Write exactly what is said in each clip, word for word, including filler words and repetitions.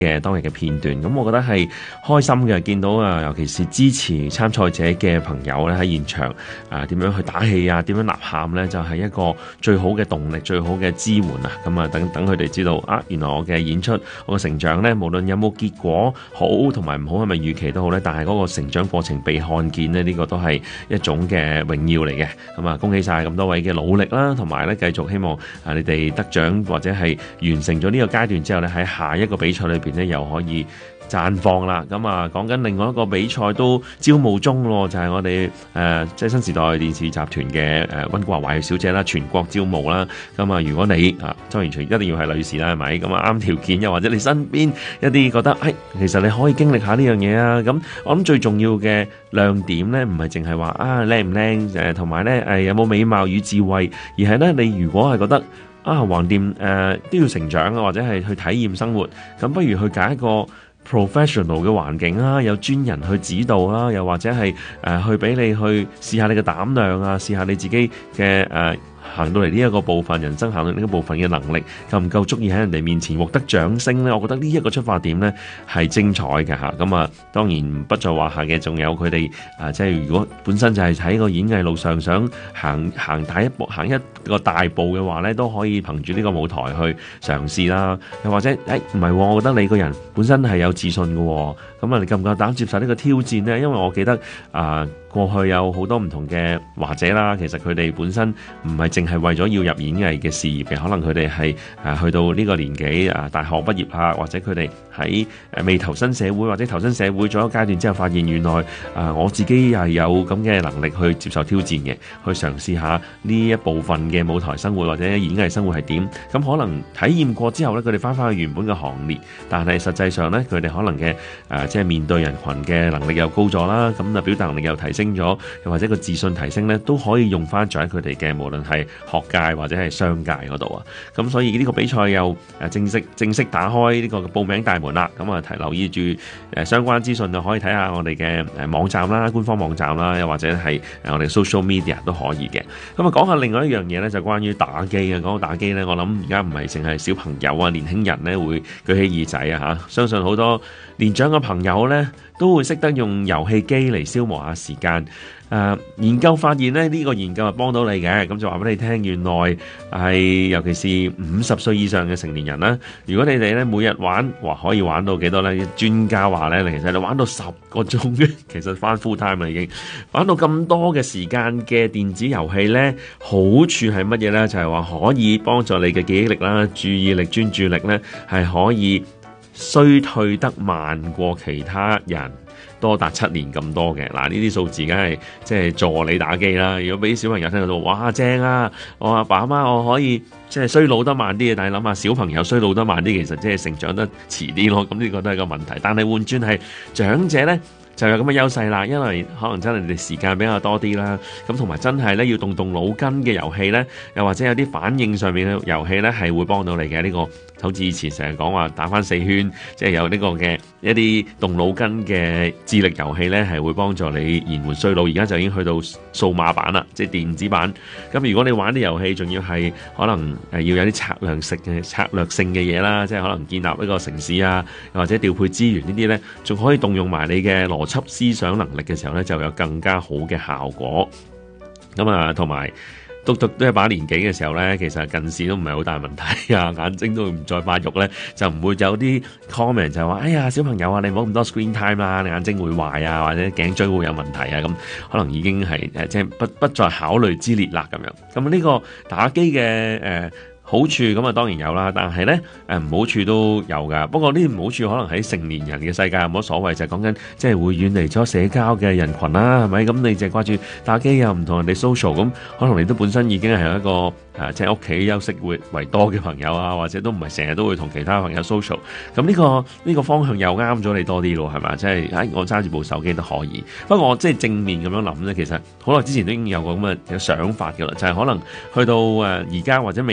嘅當日嘅片段，咁我覺得係開心嘅，見到啊，尤其是支持參賽者嘅朋友咧喺現場啊，點樣去打氣啊，點樣吶喊咧，就係、是、一個最好嘅動力，最好嘅支援啊！咁啊，等等佢哋知道啊，原來我嘅演出，我嘅成長咧，無論有冇結果好同埋唔好，係咪預期都好咧，但係嗰個成長過程被看見咧，呢、這個都係一種嘅榮耀嚟嘅。咁啊，恭喜晒咁多位嘅努力啦，同埋咧繼續希望啊，你哋得獎或者係完成咗呢個階段之後咧，喺下一個比賽裏邊咧又可以綻放啦。咁啊，講緊另外一個比賽都招募中咯，就係、是、我哋誒即係新時代電視集團嘅誒溫國華華裔小姐啦，全國招募啦。咁啊，如果你啊當然除一定要係女士啦，係咪？咁啊啱條件，又或者你身邊一啲覺得誒、哎，其實你可以經歷下呢樣嘢啊。咁我諗最重要嘅亮點咧，唔係淨係話啊靚唔靚誒，同埋咧誒有冇美貌與智慧，而係咧你如果係覺得啊橫掂誒都要成長啊，或者係去體驗生活，咁不如去揀一個 professional 嘅環境啦，有專人去指導啦，又或者係誒、呃、去俾你去試下你嘅膽量啊，試下你自己嘅誒、呃行到嚟呢一個部分，人生行到呢一個部分嘅能力夠唔夠足以喺人哋面前獲得掌聲呢？我覺得呢一個出發點呢係精彩嘅嚇。咁啊，當然不在話下嘅，仲有佢哋啊，即係如果本身就係喺個演藝路上想行行大一步，行一個大步嘅話呢，都可以憑住呢個舞台去嘗試啦。又或者誒唔係，我覺得你個人本身係有自信嘅，咁啊，你夠唔夠膽接受呢個挑戰呢？因為我記得啊。過去有好多唔同嘅華姐啦，其實佢哋本身唔係淨係為咗要入演藝嘅事業嘅，可能佢哋係誒去到呢個年紀啊，大學畢業啊，或者佢哋喺誒未投身社會或者投身社會咗一個階段之後，發現原來啊我自己係有咁嘅能力去接受挑戰嘅，去嘗試下呢一部分嘅舞台生活或者演藝生活係點。咁可能體驗過之後咧，佢哋翻返去原本嘅行列，但係實際上咧，佢哋可能嘅誒即係面對人群嘅能力又高咗啦，咁啊表達能力又提升咗，又或者個自信提升咧，都可以用翻在佢哋嘅無論係學界或者係商界嗰度啊。咁所以呢個比賽又誒正式正式打開呢個報名大門啦。咁啊提留意住誒相關資訊就可以睇下我哋嘅誒網站啦、官方網站啦，又或者係誒我哋 social media 都可以嘅。咁啊講下另外一樣嘢咧，就關於打機啊。講到打機咧，我諗而家唔係淨係小朋友啊、年輕人咧會舉起耳仔啊嚇，相信好多年長嘅朋友咧都會識得用遊戲機嚟消磨下時間。誒、呃、研究發現咧，呢、這個研究係幫到你嘅，咁就話俾你聽，原來係尤其是五十歲以上嘅成年人啦，如果你哋咧每日玩，哇可以玩到幾多咧？專家話咧，其實你玩到十個鐘嘅，其實翻 full time 啦已經，玩到咁多嘅時間嘅電子遊戲咧，好處係乜嘢咧？就係、是、話可以幫助你嘅記憶力啦、注意力、專注力咧，係可以衰退得慢過其他人多達七年咁多嘅。嗱，呢啲數字梗係即係助你打機啦。如果俾小朋友聽到，哇正啊！我阿爸阿媽我可以即係衰老得慢啲嘅，但係諗下小朋友衰老得慢啲，其實即係成長得遲啲咯。咁呢個都係個問題。但係換轉係長者咧，就有咁嘅優勢啦，因為可能真係你哋時間比較多啲啦，咁同埋真係咧要動動腦筋嘅遊戲咧，又或者有啲反應上面嘅遊戲咧，係會幫到你嘅。呢個好似以前成日講話打返四圈，即係有呢個嘅一啲動腦筋嘅智力遊戲咧，係會幫助你延緩衰老。而家就已經去到數碼版啦，即係電子版。咁如果你玩啲遊戲，仲要係可能誒要有啲策略性嘅策略性嘅嘢啦，即係可能建立一個城市啊，又或者調配資源呢啲咧，仲可以動用埋你嘅邏輯思想能力嘅時候咧，就有更加好嘅效果。咁啊，同埋讀讀都一把年紀嘅時候咧，其實近視都唔係好大問題啊，眼睛都唔再發育咧，就唔會有啲 comment 就係話，哎呀小朋友啊，你唔好咁多 screen time 啦，你眼睛會壞啊，或者頸椎會有問題啊，咁可能已經係誒即係不不再考慮之列啦咁樣。咁呢個打機嘅誒。呃好處咁啊當然有啦，但係咧誒唔好處都有噶。不過呢啲唔好處可能喺成年人嘅世界冇乜所謂，就係講緊即係會遠離咗社交嘅人群啦，係咪？咁你淨係掛住打機又唔同人哋 social， 咁可能你都本身已經係一個誒即係屋企休息會為多嘅朋友啊，或者都唔係成日都會同其他朋友 social。咁呢個呢個方向又啱咗你多啲咯，係咪？即係誒我揸住部手機都可以。不過我即係正面咁樣諗咧，其實好耐之前都已經有個咁嘅想法㗎啦，就係可能去到誒而家或者未來咧。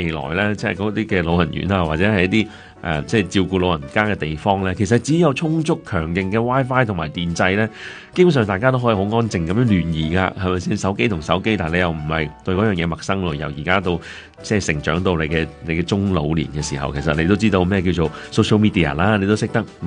咧，即係嗰啲嘅老人院啊，或者係一啲誒、呃、即係照顧老人家嘅地方咧，其實只有充足強勁嘅 WiFi 同埋電掣咧，基本上大家都可以好安靜咁樣聯誼噶，係咪先？手機同手機，但係你又唔係對嗰樣嘢陌生咯。由而家到即係成長到你嘅你嘅中老年嘅時候，其實你都知道咩叫做 social media 啦，你都識得